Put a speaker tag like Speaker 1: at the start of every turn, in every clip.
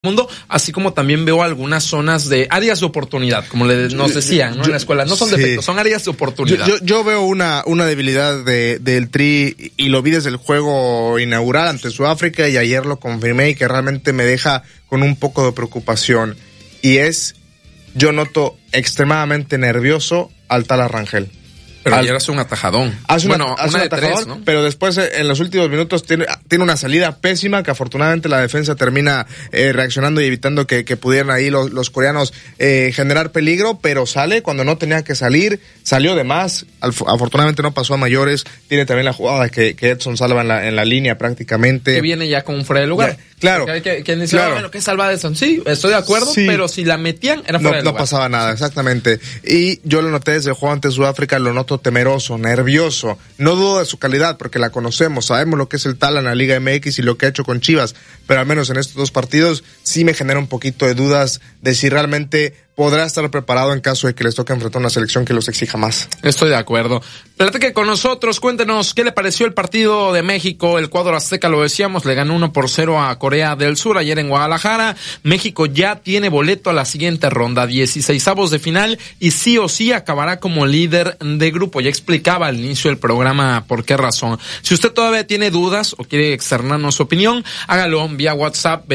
Speaker 1: mundo, así como también veo algunas zonas de áreas de oportunidad, como nos decían, ¿no? En la escuela, no son defectos, son áreas de oportunidad.
Speaker 2: Yo veo una debilidad del Tri, y lo vi desde el juego inaugural ante Sudáfrica, y ayer lo confirmé, y que realmente me deja con un poco de preocupación, y yo noto extremadamente nervioso al Tala Rangel.
Speaker 1: Pero ayer hace un atajadón.
Speaker 2: Hace un
Speaker 1: de
Speaker 2: atajadón,
Speaker 1: 3, ¿no?
Speaker 2: Pero después en los últimos minutos tiene una salida pésima, que afortunadamente la defensa termina reaccionando y evitando que pudieran ahí los coreanos generar peligro, pero sale cuando no tenía que salir, salió de más, afortunadamente no pasó a mayores. Tiene también la jugada que Edson salva en la línea prácticamente.
Speaker 1: Que viene ya con un fuera de lugar.
Speaker 2: Claro.
Speaker 1: Que dice, bueno, ¿qué salva de Edson? Sí, estoy de acuerdo, pero si la metían era fuera de lugar.
Speaker 2: No pasaba nada, exactamente. Y yo lo noté desde el juego ante Sudáfrica, lo noto temeroso, nervioso. No dudo de su calidad, porque la conocemos, sabemos lo que es el Tala en la Liga MX y lo que ha hecho con Chivas, pero al menos en estos 2 partidos sí me genera un poquito de dudas de si realmente podrá estar preparado en caso de que les toque enfrentar una selección que los exija más.
Speaker 1: Estoy de acuerdo. Platique con nosotros, cuéntenos qué le pareció el partido de México. El cuadro azteca, lo decíamos, le ganó 1-0 a Corea del Sur ayer en Guadalajara. México ya tiene boleto a la siguiente ronda, 16avos de final, y sí o sí acabará como líder de grupo. Ya explicaba al inicio del programa por qué razón. Si usted todavía tiene dudas o quiere externarnos su opinión, hágalo vía WhatsApp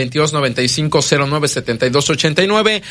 Speaker 1: 2295-097289,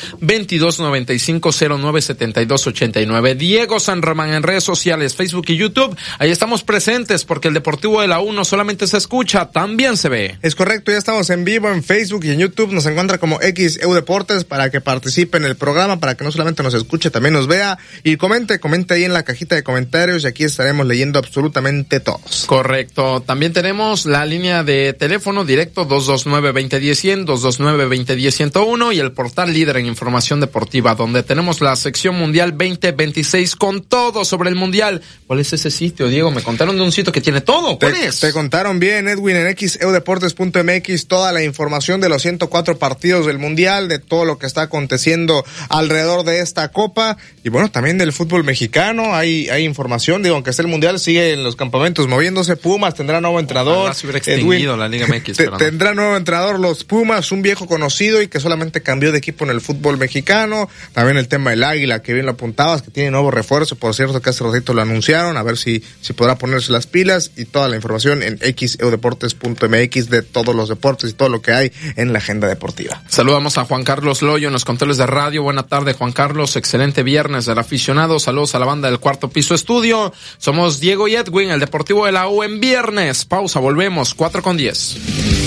Speaker 1: 2295-097289. Diego San Román en redes sociales, Facebook y YouTube. Ahí estamos presentes, porque el Deportivo de la U no solamente se escucha, también se ve.
Speaker 2: Es correcto, ya estamos en vivo en Facebook y en YouTube. Nos encuentra como XEU Deportes para que participe en el programa, para que no solamente nos escuche, también nos vea y comente ahí en la cajita de comentarios, y aquí estaremos leyendo absolutamente todos.
Speaker 1: Correcto. También tenemos la línea de teléfono directo 229-2010-100, 229-2010-101, y el portal líder en información deportiva, donde tenemos la sección Mundial 2026 con todo sobre el Mundial. ¿Cuál es ese sitio, Diego? Me contaron de un sitio que tiene todo. ¿Cuál es?
Speaker 2: Te contaron bien, Edwin, en xeudeportes.mx, toda la información de los 104 partidos del Mundial, de todo lo que está aconteciendo alrededor de esta Copa, y bueno, también del fútbol mexicano. Hay información, digo, aunque esté el Mundial, sigue en los campamentos moviéndose. Pumas tendrá nuevo entrenador.
Speaker 1: Se hubiera extinguido la Liga MX.
Speaker 2: Tendrá nuevo entrenador los Pumas, un viejo conocido y que solamente cambió de equipo en el fútbol mexicano. También el tema del Águila, que bien lo apuntabas, que tiene nuevo refuerzo, por cierto, que hace ratito lo anunciaron, a ver si podrá ponerse las pilas, y toda la información en xeudeportes.mx de todos los deportes y todo lo que hay en la agenda deportiva.
Speaker 1: Saludamos a Juan Carlos Loyo en los controles de radio. Buena tarde, Juan Carlos, excelente viernes del aficionado. Saludos a la banda del Cuarto Piso Estudio. Somos Diego y Edwin, el Deportivo de la U en viernes. Pausa, volvemos, 4:10.